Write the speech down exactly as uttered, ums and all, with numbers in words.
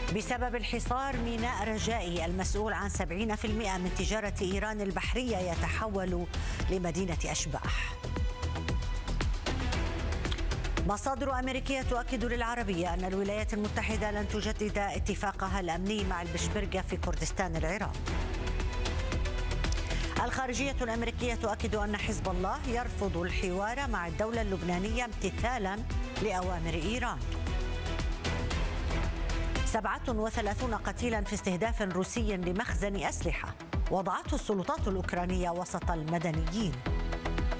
بسبب الحصار ميناء رجائي المسؤول عن سبعين بالمئة من تجارة إيران البحرية يتحول لمدينة أشباح. مصادر أمريكية تؤكد للعربية أن الولايات المتحدة لن تجدد اتفاقها الأمني مع البشمركة في كردستان العراق. الخارجية الأمريكية تؤكد أن حزب الله يرفض الحوار مع الدولة اللبنانية امتثالا لأوامر إيران. سبعة وثلاثون قتيلا في استهداف روسي لمخزن أسلحة وضعته السلطات الأوكرانية وسط المدنيين.